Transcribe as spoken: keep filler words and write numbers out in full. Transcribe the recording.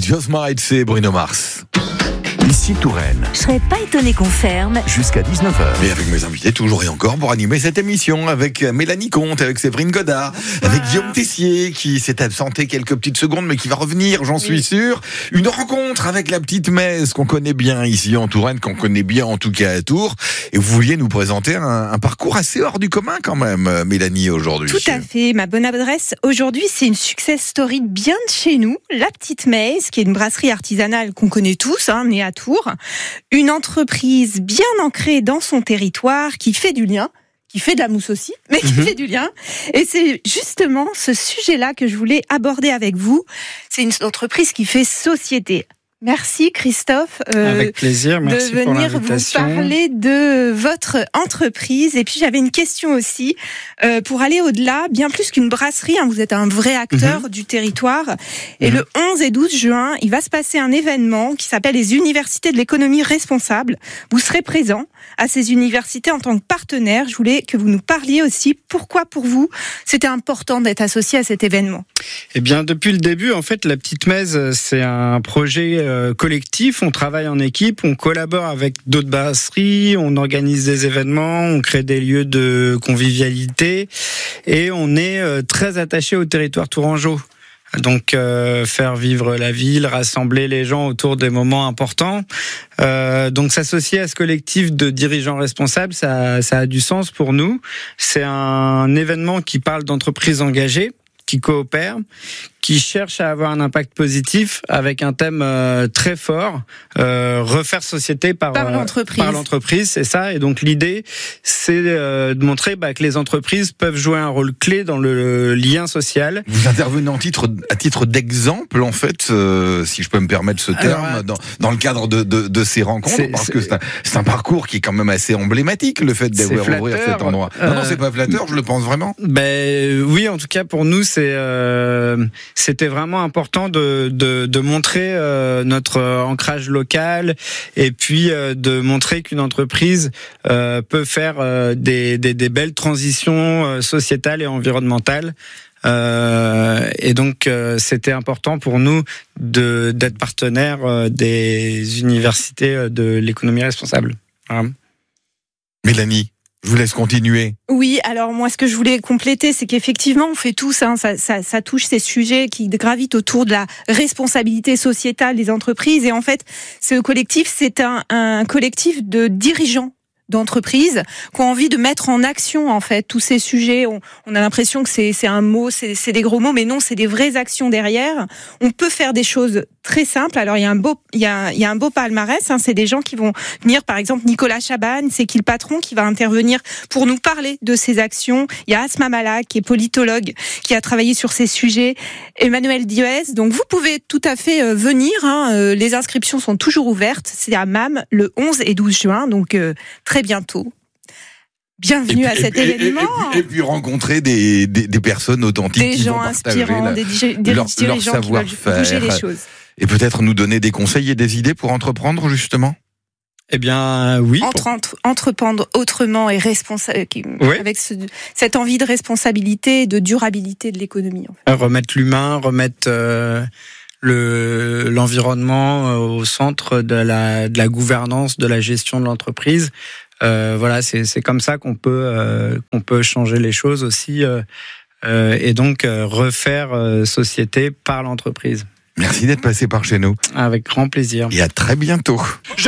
Just Might, c'est Bruno Mars. Ici Touraine. Je serais pas étonné qu'on ferme. Jusqu'à dix-neuf heures. Et avec mes invités, toujours et encore, pour animer cette émission, avec Mélanie Comte, avec Séverine Godard, Bonsoir. avec Guillaume Tessier, qui s'est absenté quelques petites secondes, mais qui va revenir, j'en suis Oui. sûr. Une rencontre avec la petite Messe, qu'on connaît bien ici en Touraine, qu'on connaît bien en tout cas à Tours. Et vous vouliez nous présenter un, un parcours assez hors du commun quand même, Mélanie, aujourd'hui. Tout à fait. Ma bonne adresse aujourd'hui, c'est une success story bien de chez nous, La Petite Messe, qui est une brasserie artisanale qu'on connaît tous, hein, née à Tours. Une entreprise bien ancrée dans son territoire, qui fait du lien, qui fait de la mousse aussi, mais qui Mhm. fait du lien. Et c'est justement ce sujet-là que je voulais aborder avec vous. C'est une entreprise qui fait société. Merci Christophe. euh, Avec plaisir, merci de pour venir vous l'invitation. parler de votre entreprise. Et puis j'avais une question aussi euh, pour aller au-delà, bien plus qu'une brasserie, hein, vous êtes un vrai acteur Mhm. du territoire. Et Mhm. le onze et douze juin, il va se passer un événement qui s'appelle les Universités de l'économie responsable. Vous serez présent à ces universités en tant que partenaire. Je voulais que vous nous parliez aussi pourquoi pour vous c'était important d'être associé à cet événement. Eh bien, depuis le début, en fait, La Petite Messe, c'est un projet euh, collectif. On travaille en équipe, on collabore avec d'autres brasseries, on organise des événements, on crée des lieux de convivialité et on est euh, très attaché au territoire tourangeau. Donc, euh, faire vivre la ville, rassembler les gens autour des moments importants. Euh, donc, s'associer à ce collectif de dirigeants responsables, ça, ça a du sens pour nous. C'est un événement qui parle d'entreprises engagées, qui coopèrent, qui cherchent à avoir un impact positif avec un thème euh, très fort, euh, refaire société par, Par euh, l'entreprise. par l'entreprise, c'est ça. Et donc l'idée, c'est euh, de montrer bah, que les entreprises peuvent jouer un rôle clé dans le lien social. Vous intervenez en titre, à titre d'exemple, en fait, euh, si je peux me permettre ce terme, Alors, dans, dans le cadre de, de, de ces rencontres, c'est- parce c'est- que c'est un, c'est un parcours qui est quand même assez emblématique, le fait C'est d'avoir ouvrir flatteur, cet endroit. Non, non, euh, c'est pas flatteur, je le pense vraiment. Ben oui, en tout cas pour nous, c'est euh, c'était vraiment important de de, de montrer euh, notre ancrage local et puis euh, de montrer qu'une entreprise euh, peut faire euh, des, des des belles transitions euh, sociétales et environnementales. Euh, et donc euh, c'était important pour nous de d'être partenaire euh, des universités euh, de l'économie responsable. Voilà. Mélanie, je vous laisse continuer. Oui, alors moi ce que je voulais compléter, c'est qu'effectivement on fait tous, hein, ça, ça, ça touche ces sujets qui gravitent autour de la responsabilité sociétale des entreprises. Et en fait, ce collectif, c'est un, un collectif de dirigeants d'entreprises qui ont envie de mettre en action en fait tous ces sujets. On, on a l'impression que c'est, c'est un mot, c'est, c'est des gros mots, mais non, c'est des vraies actions derrière. On peut faire des choses très simples. Alors il y a un beau, il y a, il y a un beau palmarès. Hein, c'est des gens qui vont venir, par exemple Nicolas Chaban, c'est qui le patron qui va intervenir pour nous parler de ces actions. Il y a Asma Malak qui est politologue, qui a travaillé sur ces sujets. Emmanuel Diez. Donc vous pouvez tout à fait euh, venir. Hein, euh, les inscriptions sont toujours ouvertes. C'est à M A M le onze et douze juin. Donc euh, très bientôt. Bienvenue Et à puis- cet et- et- événement. Et, puis, et puis rencontrer des, des, des personnes authentiques Des qui gens vont partager inspirants, la- des, digi- des leur- dirigeants leur qui veulent savoir-faire. bouger les choses. et peut-être nous donner des conseils et des idées pour entreprendre, justement. Eh bien oui. pour- Entre, entre- entreprendre autrement et responsa- qui- Oui. avec ce- cette envie de responsabilité et de durabilité de l'économie. En fait. Remettre l'humain, remettre euh, le l'environnement euh, au centre de la de la gouvernance, de la gestion de l'entreprise. Euh, voilà, c'est c'est comme ça qu'on peut euh, qu'on peut changer les choses aussi euh, euh, et donc euh, refaire euh, société par l'entreprise. Merci d'être passé par chez nous. Avec grand plaisir. Et à très bientôt.